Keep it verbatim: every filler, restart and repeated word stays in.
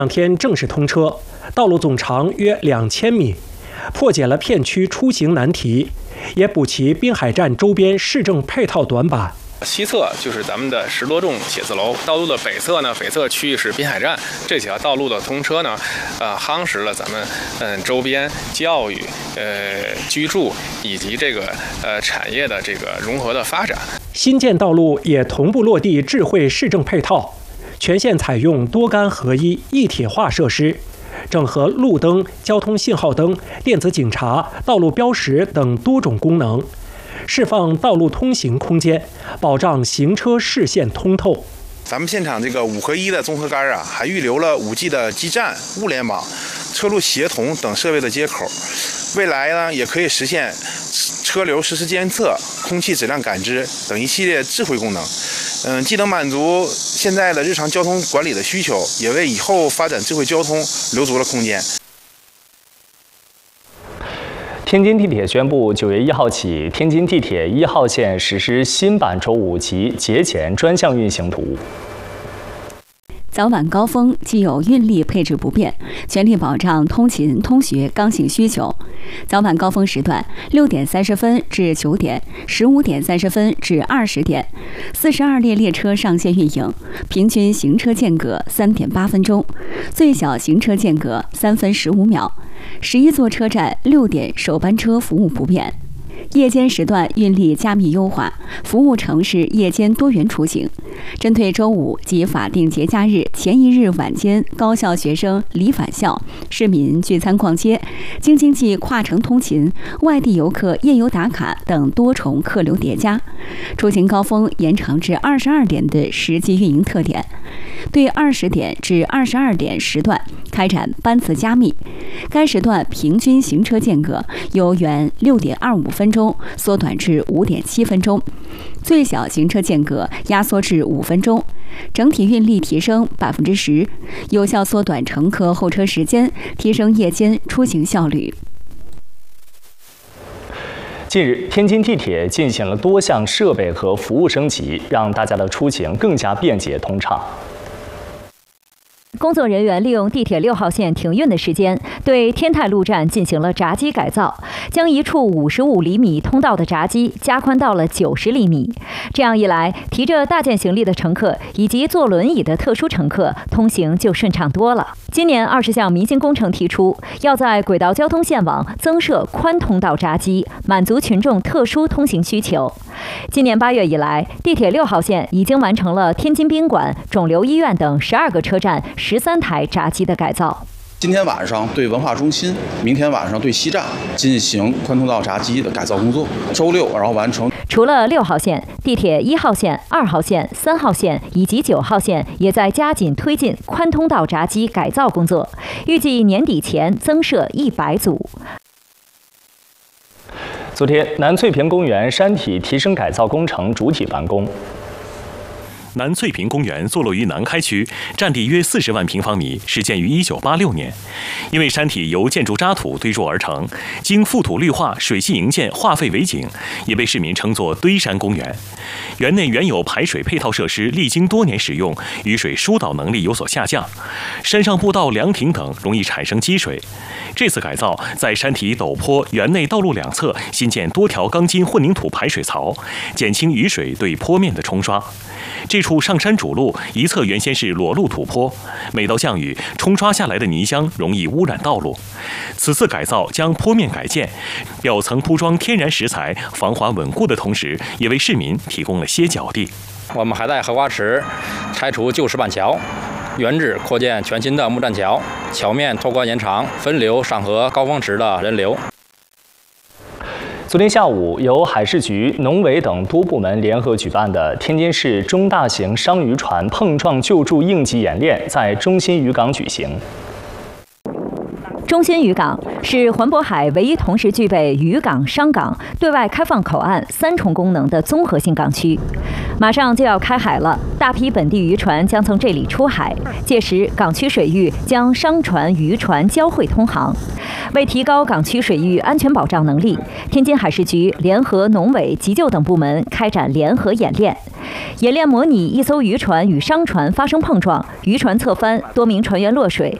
两天正式通车，道路总长约两千米，破解了片区出行难题，也补齐滨海站周边市政配套短板。 西侧就是咱们的十多幢写字楼，道路的北侧呢，北侧区域是滨海站。这几条道路的通车呢，呃，夯实了咱们嗯周边教育、呃居住以及这个呃产业的这个融合的发展。 新建道路也同步落地智慧市政配套，全线采用多杆合一一体化设施，整合路灯、交通信号灯、电子警察、道路标识等多种功能。 释放道路通行空间，保障行车视线通透。 咱们现场这个五合一的综合杆啊，还预留了 五 G 的基站、物联网、车路协同等设备的接口。未来呢，也可以实现车流实时监测、空气质量感知等一系列智慧功能。嗯，既能满足现在的日常交通管理的需求，也为以后发展智慧交通留足了空间。 天津地铁宣布，九月一号起，天津地铁一号线实施新版周五及节前专项运行图。 早晚高峰既有运力配置不变，全力保障通勤通学刚性需求。早晚高峰时段，六点三十分至九点，十五点三十分至二十点，四十二列列车上线运营，平均行车间隔三点八分钟，最小行车间隔三分十五秒。十一座车站六点首班车服务不变。 夜间时段运力加密优化，服务城市夜间多元出行。针对周五及法定节假日前一日晚间高校学生离返校、市民聚餐逛街、京津冀跨城通勤、外地游客夜游打卡等多重客流叠加，出行高峰延长至二十二点的实际运营特点。对二十点至二十二点时段开展班次加密，该时段平均行车间隔由原六点二五分钟缩短至五点七分钟，最小行车间隔压缩至五分钟，整体运力提升百分之十，有效缩短乘客候车时间，提升夜间出行效率。 近日，天津地铁进行了多项设备和服务升级，让大家的出行更加便捷通畅。 工作人员利用地铁六号线停运的时间，对天泰路站进行了闸机改造，将一处五十五厘米通道的闸机加宽到了九十厘米。这样一来，提着大件行李的乘客以及坐轮椅的特殊乘客通行就顺畅多了。今年二十项民心工程提出，要在轨道交通线网增设宽通道闸机，满足群众特殊通行需求。今年八月以来，地铁六号线已经完成了天津宾馆、肿瘤医院等十二个车站。 十三台闸机的改造。 今天晚上对文化中心，明天晚上对西站进行宽通道闸机的改造工作。周六然后完成。 除了六号线，地铁一号线、二号线、三号线以及九号线也在加紧推进宽通道闸机改造工作，预计年底前增设一百组。 昨天，南翠屏公园山体提升改造工程主体完工。 南翠屏公园坐落于南开区，占地约四十万平方米，始建于一九八六年。因为山体由建筑渣土堆筑而成，经覆土绿化、水系营建、化废为井，也被市民称作堆山公园。园内原有排水配套设施历经多年使用，雨水疏导能力有所下降，山上步道、凉亭等容易产生积水。这次改造，在山体陡坡、园内道路两侧新建多条钢筋混凝土排水槽，减轻雨水对坡面的冲刷。 这处上山主路一侧原先是裸露土坡，每到降雨，冲刷下来的泥浆容易污染道路。此次改造将坡面改建，表层铺装天然石材，防滑稳固的同时，也为市民提供了歇脚地。 我们还在荷花池拆除旧石板桥，原址扩建全新的木栈桥，桥面拓宽延长，分流上河高峰池的人流。 昨天下午，由海事局、农委等多部门联合举办的天津市中大型商渔船碰撞救助应急演练在中心渔港举行。 中心渔港是环渤海唯一同时具备渔港、商港、对外开放口岸三重功能的综合性港区。马上就要开海了，大批本地渔船将从这里出海，届时港区水域将商船、渔船交汇通航。为提高港区水域安全保障能力，天津海事局联合农委、急救等部门开展联合演练。演练模拟一艘渔船与商船发生碰撞，渔船侧翻，多名船员落水，